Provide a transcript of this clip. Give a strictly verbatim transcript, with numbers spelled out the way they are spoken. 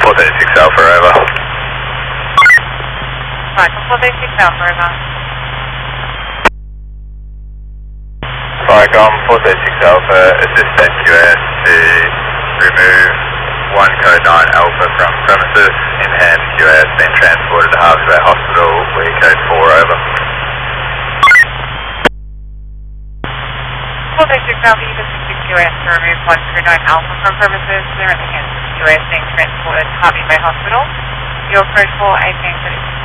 four thirty-six Alpha, over. Michael four thirty-six Alpha, over. Viacom four thirty-six Alpha, assist N Q S to remove one code nine Alpha from premises, enhance Q S, then transported to Harvey Bay Hospital, we're code four, over. four thirty-six Alpha, you just need Q S to remove one code nine Alpha from premises, then enhance Q S, then transported to Harvey Bay Hospital. Your code four, eighteen thirty-six.